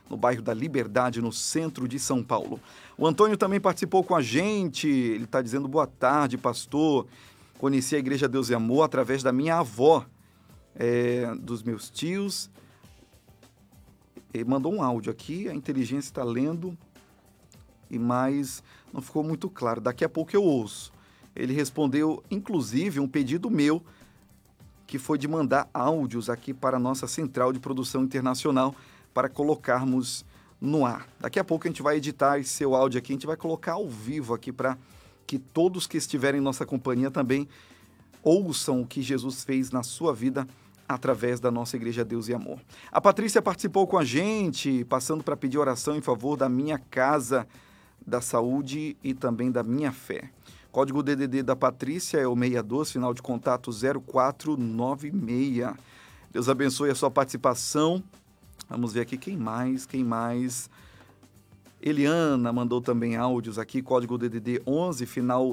no bairro da Liberdade, no centro de São Paulo. O Antônio também participou com a gente, ele está dizendo: boa tarde, pastor. Conheci a Igreja Deus e Amor através da minha avó, dos meus tios. Ele mandou um áudio aqui, a inteligência está lendo, mas não ficou muito claro. Daqui a pouco eu ouço. Ele respondeu, inclusive, um pedido meu, que foi de mandar áudios aqui para a nossa central de produção internacional para colocarmos no ar. Daqui a pouco a gente vai editar esse seu áudio aqui, a gente vai colocar ao vivo aqui para que todos que estiverem em nossa companhia também ouçam o que Jesus fez na sua vida através da nossa Igreja Deus e Amor. A Patrícia participou com a gente, passando para pedir oração em favor da minha casa, da saúde e também da minha fé. Código DDD da Patrícia é o 62, final de contato 0496. Deus abençoe a sua participação. Vamos ver aqui quem mais. Eliana mandou também áudios aqui, código DDD 11, final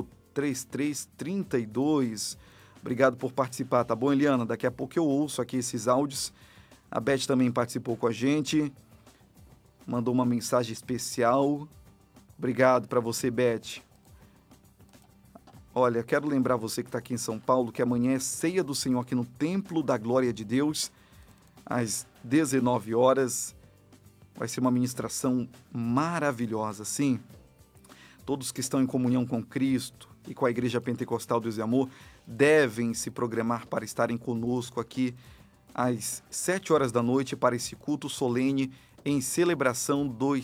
3332. Obrigado por participar, tá bom, Eliana? Daqui a pouco eu ouço aqui esses áudios. A Beth também participou com a gente, mandou uma mensagem especial. Obrigado para você, Beth. Olha, quero lembrar você que está aqui em São Paulo que amanhã é Ceia do Senhor aqui no Templo da Glória de Deus, às 19 horas. Vai ser uma ministração maravilhosa, sim. Todos que estão em comunhão com Cristo e com a Igreja Pentecostal Deus e Amor devem se programar para estarem conosco aqui às 7 horas da noite para esse culto solene em celebração do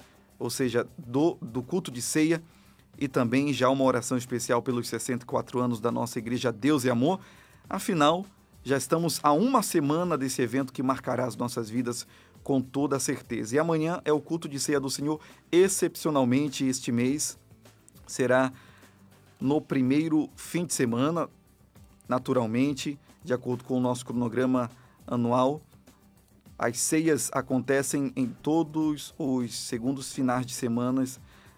culto de ceia e também já uma oração especial pelos 64 anos da nossa Igreja Deus e Amor. Afinal, já estamos a uma semana desse evento que marcará as nossas vidas com toda a certeza. E amanhã é o culto de ceia do Senhor, excepcionalmente este mês. Será no primeiro fim de semana, naturalmente, de acordo com o nosso cronograma anual. As ceias acontecem em todos os segundos finais de semanas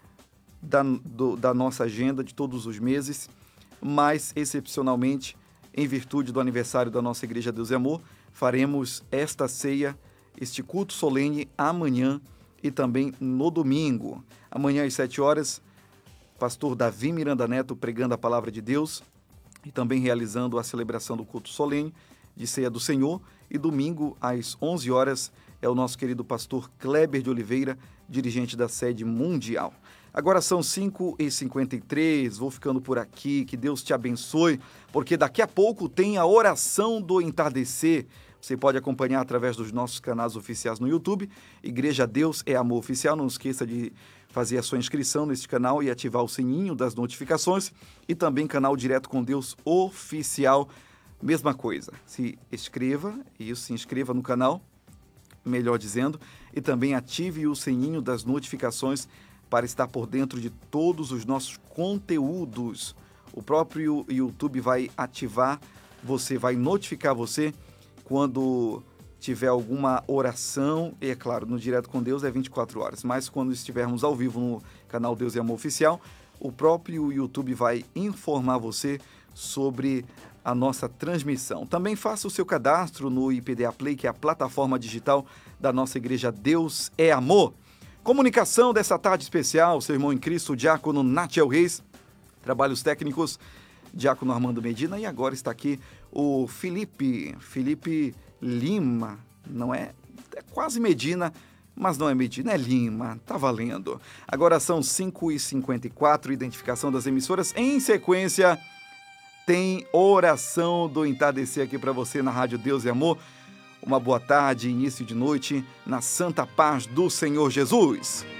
da nossa agenda de todos os meses, mas, excepcionalmente, em virtude do aniversário da nossa Igreja Deus e Amor, faremos esta ceia, este culto solene amanhã e também no domingo. Amanhã às 7 horas, pastor Davi Miranda Neto pregando a palavra de Deus e também realizando a celebração do culto solene de ceia do Senhor. E domingo às 11 horas é o nosso querido pastor Kleber de Oliveira, dirigente da sede mundial. Agora são 5h53, vou ficando por aqui, que Deus te abençoe, porque daqui a pouco tem a oração do entardecer. Você pode acompanhar através dos nossos canais oficiais no YouTube, Igreja Deus é Amor Oficial. Não esqueça de fazer a sua inscrição neste canal e ativar o sininho das notificações. E também canal Direto com Deus Oficial, mesma coisa. Se inscreva no canal, melhor dizendo, e também ative o sininho das notificações para estar por dentro de todos os nossos conteúdos. O próprio YouTube vai ativar, vai notificar você quando tiver alguma oração, e é claro, no Direto com Deus é 24 horas, mas quando estivermos ao vivo no canal Deus e Amor Oficial, o próprio YouTube vai informar você sobre a nossa transmissão. Também faça o seu cadastro no IPDA Play, que é a plataforma digital da nossa Igreja Deus é Amor. Comunicação dessa tarde especial, seu irmão em Cristo, o diácono Natiel Reis, trabalhos técnicos, diácono Armando Medina, e agora está aqui o Felipe Lima, não é? É quase Medina, mas não é Medina, é Lima, tá valendo. Agora são 5h54, identificação das emissoras. Em sequência, tem oração do entardecer aqui para você na Rádio Deus e Amor. Uma boa tarde, início de noite, na santa paz do Senhor Jesus.